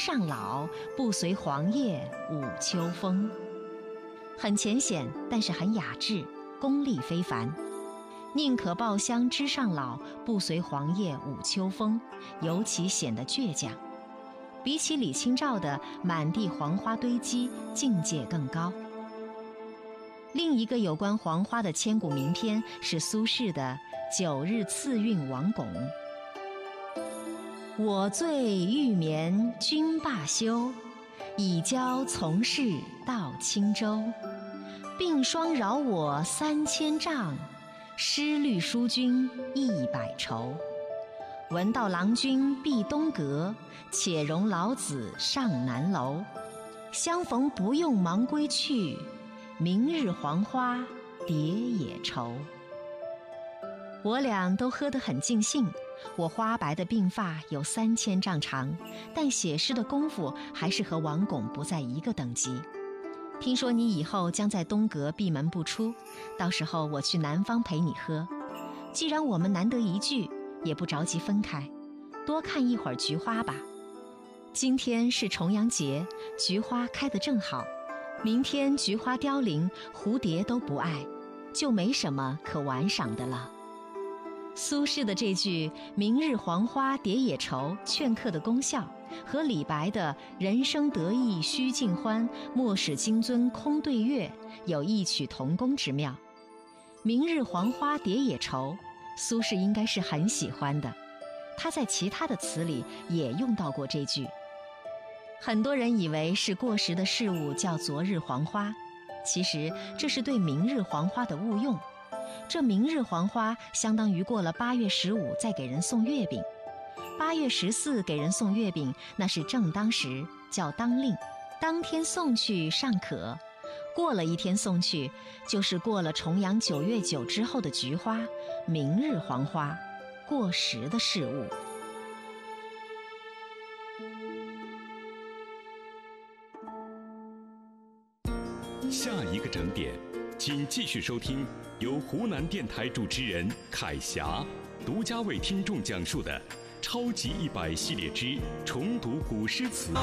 上老，不随黄叶舞秋风。很浅显，但是很雅致，功力非凡。宁可抱香枝上老，不随黄叶舞秋风，尤其显得倔强。比起李清照的满地黄花堆积，境界更高。另一个有关黄花的千古名篇是苏轼的《九日次韵王巩》。我醉欲眠君罢休，已交从事到轻舟。鬓霜扰我3000丈，诗律书君100愁。闻道郎君避东阁，且容老子上南楼。相逢不用忙归去，明日黄花蝶也愁。我俩都喝得很尽兴，我花白的鬓发有3000丈长，但写诗的功夫还是和王巩不在一个等级。听说你以后将在东阁闭门不出，到时候我去南方陪你喝。既然我们难得一聚，也不着急分开，多看一会儿菊花吧。今天是重阳节，菊花开得正好，明天菊花凋零，蝴蝶都不爱，就没什么可玩赏的了。苏轼的这句明日黄花蝶也愁劝客的功效，和李白的人生得意须尽欢，莫使金樽空对月有异曲同工之妙。明日黄花蝶也愁，苏轼应该是很喜欢的，他在其他的词里也用到过这句。很多人以为是过时的事物叫昨日黄花，其实这是对明日黄花的误用。这明日黄花相当于过了8月15再给人送月饼，8月14给人送月饼，那是正当时，叫当令，当天送去尚可，过了一天送去，就是过了重阳9月9之后的菊花，明日黄花，过时的事物。 下一个整点，请继续收听由湖南电台主持人凯霞独家为听众讲述的超级100系列之重读古诗词。